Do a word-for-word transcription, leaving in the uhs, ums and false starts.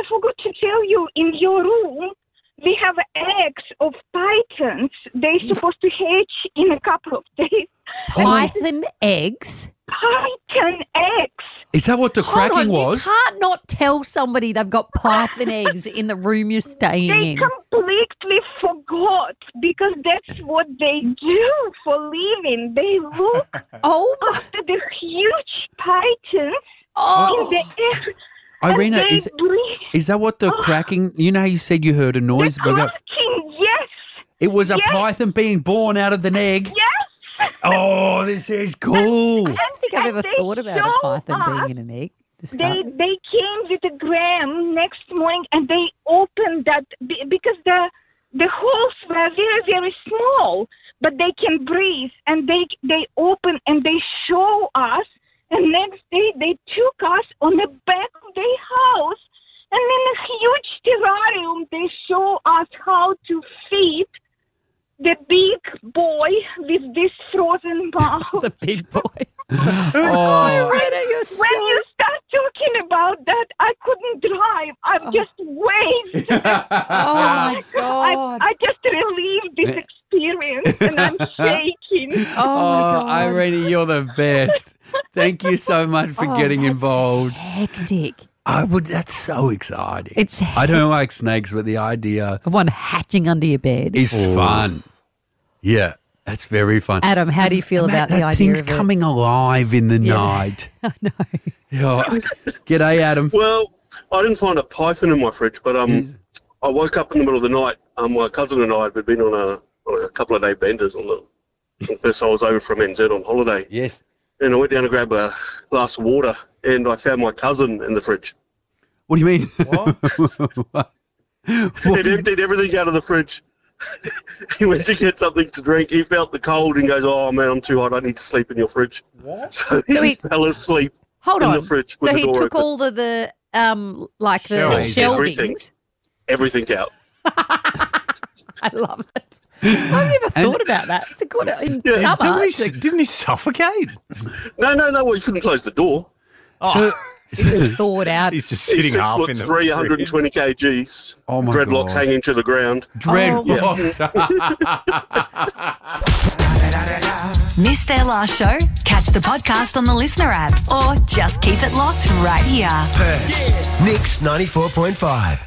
forgot to tell you, in your room, we have eggs of pythons. They're supposed to hatch in a couple of days. Python eggs? Python eggs. Is that what the Hold cracking on, was? You can't not tell somebody they've got python eggs in the room you're staying They in. completely forgot because that's what they do for living. They look Oh, after the huge pythons oh. in the air. Irina, and they is, breathe. is that what the Oh. cracking, you know how you said you heard a noise? The about- cracking, yes. It was a Yes. python being born out of an egg. Yes. Oh, this is cool. I don't think I've And ever they thought about a show python us- being in an egg. to start They with. they came with a gram next morning and they opened that be- because the the holes were very very small, but they can breathe and they they open and they show us. And next day they took us on the back of their house and in a huge terrarium they show us how to feed the big boy with this frozen mouth. The big boy. Oh, Rita, you're so... When you start talking about that, I couldn't drive. I'm just waved. Oh, my I, God. I just relived this experience and I'm shaking. oh, my oh God. Irene, you're the best. Thank you so much for Oh, getting that's involved. hectic. I would. That's so exciting. It's I don't like snakes, but the idea The one hatching under your bed. is fun. Yeah, that's very fun. Adam, how do you feel Ima- about the that idea thing's of it? coming alive in the Yeah. night. I know. Yeah. G'day, Adam. Well, I didn't find a python in my fridge, but um, I woke up in the middle of the night. Um, my cousin and I had been on a, on a couple of day benders on the, on the first I was over from N Z on holiday. Yes. And I went down to grab a glass of water, and I found my cousin in the fridge. What do you mean? What? He'd emptied everything out of the fridge. He went to get something to drink. He felt the cold and goes, "Oh man, I'm too hot. I need to sleep in your fridge." What? So he, So he- fell asleep Hold in on. the fridge So with the he door took open. all the, the um, like the Shelving. Everything. shelvings. Everything out. I love it. I've never thought about that. It's a good in Yeah, summer. Doesn't he, didn't he suffocate? No, no, no. Well, you couldn't close the door. So, It's thawed out. He's just He's sitting six half foot in the three, fridge. one hundred twenty kilograms. Oh, my Dreadlocks God. hanging to the ground. dreadlocks. Miss their last show? Catch the podcast on the Listener app or just keep it locked right here. Perth's Mix ninety-four point five.